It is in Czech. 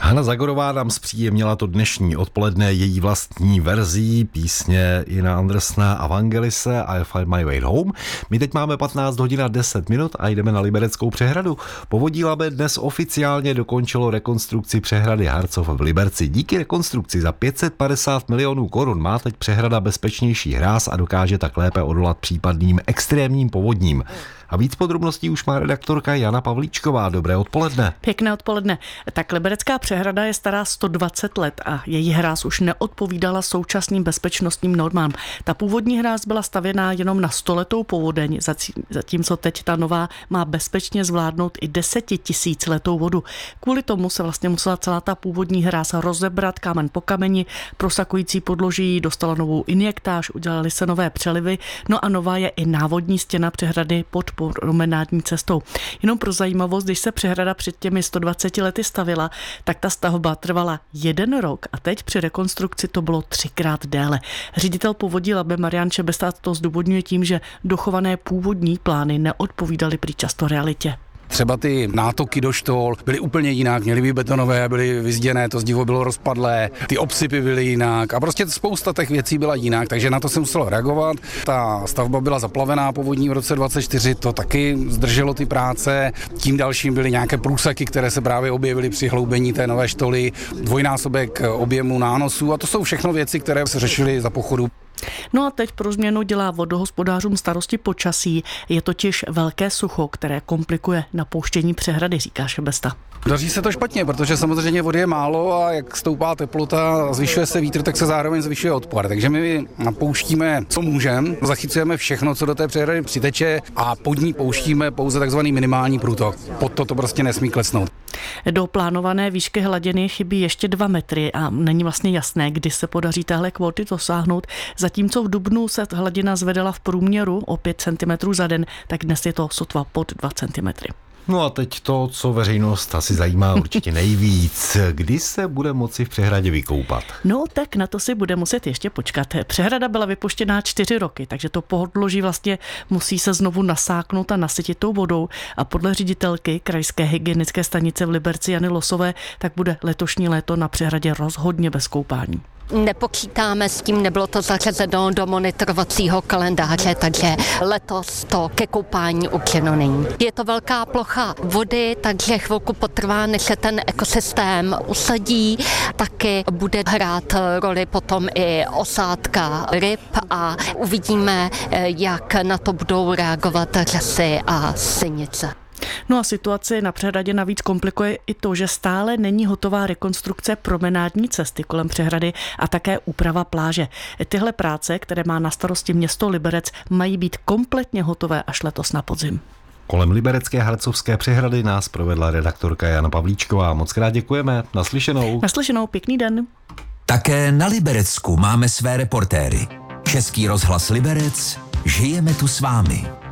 Hana Zagorová nám zpříjemnila to dnešní odpoledne její vlastní verzí písně Ina Andersna a Vangelise I Find My Way Home. My teď máme 15 hodin a 10 minut a jdeme na Libereckou přehradu. Povodí Labe dnes oficiálně dokončilo rekonstrukci přehrady Harcov v Liberci. Díky rekonstrukci za 550 milionů korun má teď přehrada bezpečnější hráz a dokáže tak lépe odolat případným extrémním povodním. A víc podrobností už má redaktorka Jana Pavlíčková. Dobré odpoledne. Pěkné odpoledne. Tak Liberecká přehrada je stará 120 let a její hráz už neodpovídala současným bezpečnostním normám. Ta původní hráz byla stavěná jenom na 100letou povodeň, zatímco teď ta nová má bezpečně zvládnout i 10 000 letou vodu. Kvůli tomu se vlastně musela celá ta původní hráz rozebrat kámen po kameni, prosakující podloží dostala novou injektáž, udělali se nové přelivy, no a nová je i návodní stěna přehrady pod promenádní cestou. Jenom pro zajímavost, když se přehrada před těmi 120 lety stavila, tak ta stavba trvala 1 rok a teď při rekonstrukci to bylo 3krát déle. Ředitel povodí Labe Marian Čebesta to zdůvodňuje tím, že dochované původní plány neodpovídaly prý často realitě. Třeba ty nátoky do štol byly úplně jinak, měly být betonové, byly vyzděné, to zdivo bylo rozpadlé, ty obsypy byly jinak a prostě spousta těch věcí byla jinak, takže na to se muselo reagovat. Ta stavba byla zaplavená povodní v roce 24, to taky zdrželo ty práce. Tím dalším byly nějaké průseky, které se právě objevily při hloubení té nové štoly, dvojnásobek objemu nánosů a to jsou všechno věci, které se řešily za pochodu. No a teď pro změnu dělá vodohospodářům starosti počasí. Je totiž velké sucho, které komplikuje napouštění přehrady, říká Šebesta. Daří se to špatně, protože samozřejmě vody je málo a jak stoupá teplota a zvyšuje se vítr, tak se zároveň zvyšuje odpar. Takže my napouštíme, co můžeme, zachycujeme všechno, co do té přehrady přiteče a pod ní pouštíme pouze takzvaný minimální průtok. Pod to prostě nesmí klesnout. Do plánované výšky hladiny chybí ještě 2 metry a není vlastně jasné, kdy se podaří téhle kvóty dosáhnout. Zatímco v dubnu se hladina zvedala v průměru o 5 cm za den, tak dnes je to sotva pod 2 cm. No a teď to, co veřejnost asi zajímá určitě nejvíc. Kdy se bude moci v přehradě vykoupat? No tak na to si bude muset ještě počkat. Přehrada byla vypuštěná 4 roky, takže to podloží vlastně musí se znovu nasáknout a nasytit tou vodou a podle ředitelky krajské hygienické stanice v Liberci Jany Losové tak bude letošní léto na přehradě rozhodně bez koupání. Nepočítáme s tím, nebylo to zařazeno do monitorovacího kalendáře, takže letos to ke koupání určeno není. Je to velká plocha vody, takže chvilku potrvá, než se ten ekosystém usadí. Taky bude hrát roli potom i osádka ryb a uvidíme, jak na to budou reagovat řasy a sinice. No a situaci na přehradě navíc komplikuje i to, že stále není hotová rekonstrukce promenádní cesty kolem přehrady a také úprava pláže. Tyhle práce, které má na starosti město Liberec, mají být kompletně hotové až letos na podzim. Kolem Liberecké harcovské přehrady nás provedla redaktorka Jana Pavlíčková. Moc krát děkujeme. Naslyšenou. Naslyšenou, pěkný den. Také na Liberecku máme své reportéry. Český rozhlas Liberec, žijeme tu s vámi.